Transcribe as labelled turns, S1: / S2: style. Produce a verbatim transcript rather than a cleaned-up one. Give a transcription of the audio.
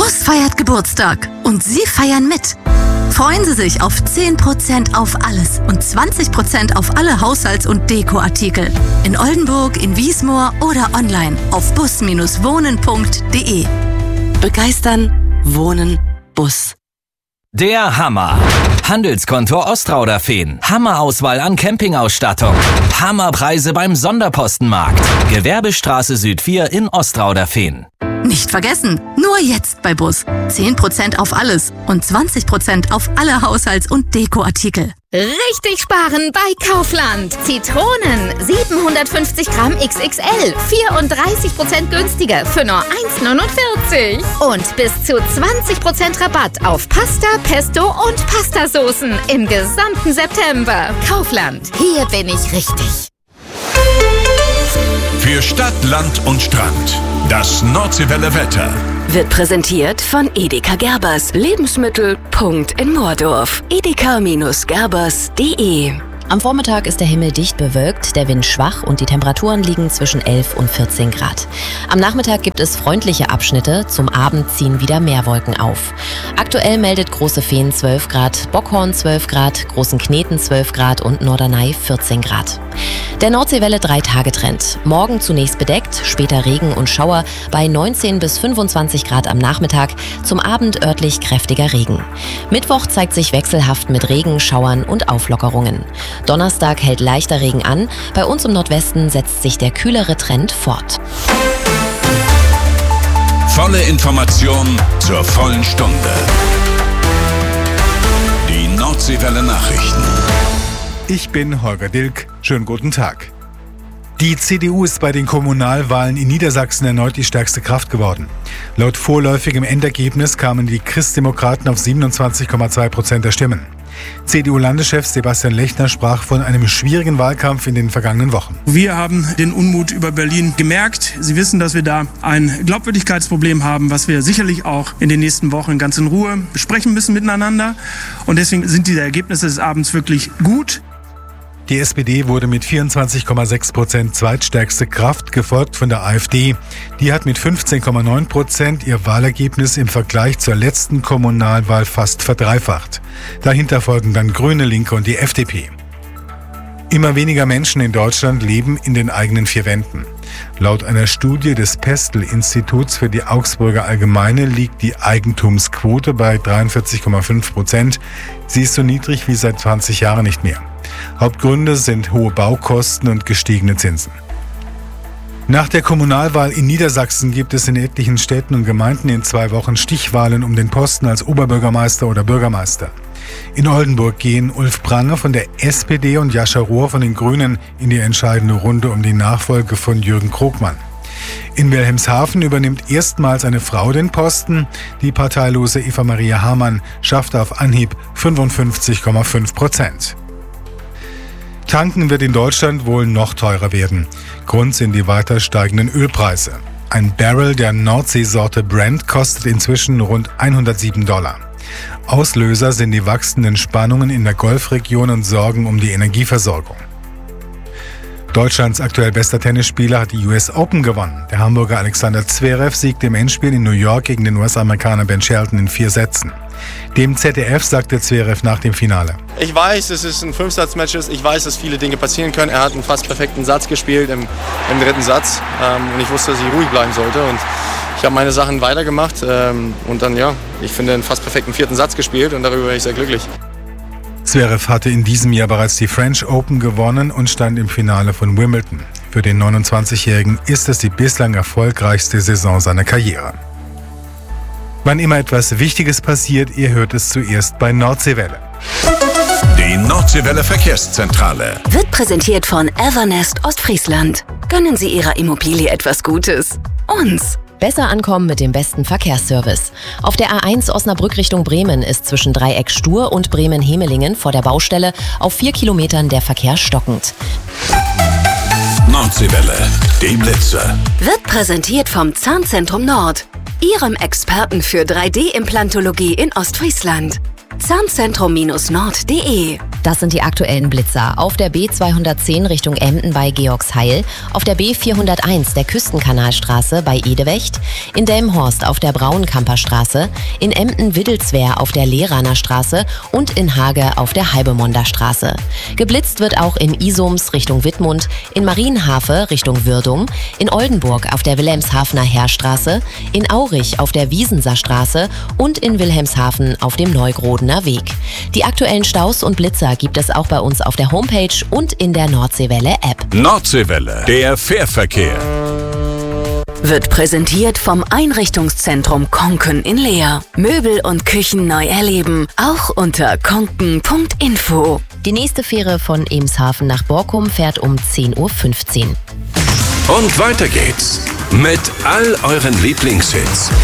S1: Bus feiert Geburtstag und Sie feiern mit. Freuen Sie sich auf zehn Prozent auf alles und zwanzig Prozent auf alle Haushalts- und Dekoartikel. In Oldenburg, in Wiesmoor oder online auf bus Bindestrich wohnen Punkt de. Begeistern, wohnen, Bus.
S2: Der Hammer. Handelskonto Ostrauderfehn. Hammerauswahl an Campingausstattung. Hammerpreise beim Sonderpostenmarkt. Gewerbestraße Süd vier in Ostrauderfehn.
S1: Nicht vergessen, nur jetzt bei Bus. zehn Prozent auf alles und zwanzig Prozent auf alle Haushalts- und Dekoartikel.
S3: Richtig sparen bei Kaufland. Zitronen siebenhundertfünfzig Gramm X X L, vierunddreißig Prozent günstiger für nur eins neunundvierzig. Und bis zu zwanzig Prozent Rabatt auf Pasta, Pesto und Pastasoßen im gesamten September. Kaufland, hier bin ich richtig.
S4: Für Stadt, Land und Strand. Das Nordseewelle Wetter.
S5: Wird präsentiert von Edeka Gerbers. Lebensmittel. Punkt in Moordorf. edeka-gerbers punkt de.
S6: Am Vormittag ist der Himmel dicht bewölkt, der Wind schwach und die Temperaturen liegen zwischen elf und vierzehn Grad. Am Nachmittag gibt es freundliche Abschnitte, zum Abend ziehen wieder mehr Wolken auf. Aktuell meldet Große Fehn zwölf Grad, Bockhorn zwölf Grad, Großen Kneten zwölf Grad und Norderney vierzehn Grad. Der Nordseewelle drei Tage Trend. Morgen zunächst bedeckt, später Regen und Schauer bei neunzehn bis fünfundzwanzig Grad am Nachmittag, zum Abend örtlich kräftiger Regen. Mittwoch zeigt sich wechselhaft mit Regen, Schauern und Auflockerungen. Donnerstag hält leichter Regen an, bei uns im Nordwesten setzt sich der kühlere Trend fort.
S4: Volle Information zur vollen Stunde. Die Nordseewelle Nachrichten.
S7: Ich bin Holger Dilk. Schönen guten Tag. Die C D U ist bei den Kommunalwahlen in Niedersachsen erneut die stärkste Kraft geworden. Laut vorläufigem Endergebnis kamen die Christdemokraten auf siebenundzwanzig Komma zwei Prozent der Stimmen. C D U-Landeschef Sebastian Lechner sprach von einem schwierigen Wahlkampf in den vergangenen Wochen.
S8: Wir haben den Unmut über Berlin gemerkt. Sie wissen, dass wir da ein Glaubwürdigkeitsproblem haben, was wir sicherlich auch in den nächsten Wochen ganz in Ruhe besprechen müssen miteinander. Und deswegen sind diese Ergebnisse des Abends wirklich gut.
S7: Die S P D wurde mit vierundzwanzig Komma sechs Prozent zweitstärkste Kraft, gefolgt von der AfD. Die hat mit fünfzehn Komma neun Prozent ihr Wahlergebnis im Vergleich zur letzten Kommunalwahl fast verdreifacht. Dahinter folgen dann Grüne, Linke und die F D P. Immer weniger Menschen in Deutschland leben in den eigenen vier Wänden. Laut einer Studie des Pestel-Instituts für die Augsburger Allgemeine liegt die Eigentumsquote bei dreiundvierzig Komma fünf Prozent. Sie ist so niedrig wie seit zwanzig Jahren nicht mehr. Hauptgründe sind hohe Baukosten und gestiegene Zinsen. Nach der Kommunalwahl in Niedersachsen gibt es in etlichen Städten und Gemeinden in zwei Wochen Stichwahlen um den Posten als Oberbürgermeister oder Bürgermeister. In Oldenburg gehen Ulf Prange von der S P D und Jascha Rohr von den Grünen in die entscheidende Runde um die Nachfolge von Jürgen Krogmann. In Wilhelmshaven übernimmt erstmals eine Frau den Posten. Die parteilose Eva Maria Hamann schaffte auf Anhieb fünfundfünfzig Komma fünf Prozent. Tanken wird in Deutschland wohl noch teurer werden. Grund sind die weiter steigenden Ölpreise. Ein Barrel der Nordseesorte Brent kostet inzwischen rund hundertsieben Dollar. Auslöser sind die wachsenden Spannungen in der Golfregion und Sorgen um die Energieversorgung. Deutschlands aktuell bester Tennisspieler hat die U S Open gewonnen. Der Hamburger Alexander Zverev siegte im Endspiel in New York gegen den U S-Amerikaner Ben Shelton in vier Sätzen. Dem Z D F sagte Zverev nach dem Finale:
S9: Ich weiß, dass es ein Fünfsatz-Match ist. Ich weiß, dass viele Dinge passieren können. Er hat einen fast perfekten Satz gespielt im, im dritten Satz. Ähm, und ich wusste, dass ich ruhig bleiben sollte. Und ich habe meine Sachen weitergemacht. Ähm, und dann, ja, ich finde, einen fast perfekten vierten Satz gespielt. Und darüber bin ich sehr glücklich.
S7: Zverev hatte in diesem Jahr bereits die French Open gewonnen und stand im Finale von Wimbledon. Für den neunundzwanzigjährigen ist es die bislang erfolgreichste Saison seiner Karriere. Wann immer etwas Wichtiges passiert, ihr hört es zuerst bei Nordseewelle.
S4: Die Nordseewelle Verkehrszentrale
S5: wird präsentiert von Evernest Ostfriesland. Gönnen Sie Ihrer Immobilie etwas Gutes. Uns.
S6: Besser ankommen mit dem besten Verkehrsservice. Auf der A eins Osnabrück Richtung Bremen ist zwischen Dreieck Stur und Bremen-Hemelingen vor der Baustelle auf vier Kilometern der Verkehr stockend.
S4: Nordseewelle, die Blitze.
S5: Wird präsentiert vom Zahnzentrum Nord, Ihrem Experten für drei D Implantologie in Ostfriesland. zahnzentrum nord punkt de.
S6: Das sind die aktuellen Blitzer. Auf der B zweihundertzehn Richtung Emden bei Georgsheil, auf der B vierhunderteins der Küstenkanalstraße bei Edewecht, in Delmenhorst auf der Braunkamper Straße, in Emden-Widdelswehr auf der Lehraner Straße und in Hage auf der Halbemonder Straße. Geblitzt wird auch in Isums Richtung Wittmund, in Marienhafe Richtung Würdum, in Oldenburg auf der Wilhelmshavener Heerstraße, in Aurich auf der Wiesenser Straße und in Wilhelmshaven auf dem Neugrodener Weg. Die aktuellen Staus und Blitzer gibt es auch bei uns auf der Homepage und in der Nordseewelle-App.
S4: Nordseewelle, der Fährverkehr.
S5: Wird präsentiert vom Einrichtungszentrum Konken in Leer. Möbel und Küchen neu erleben, auch unter konken punkt info.
S6: Die nächste Fähre von Emshaven nach Borkum fährt um zehn Uhr fünfzehn.
S4: Und weiter geht's mit all euren Lieblingshits.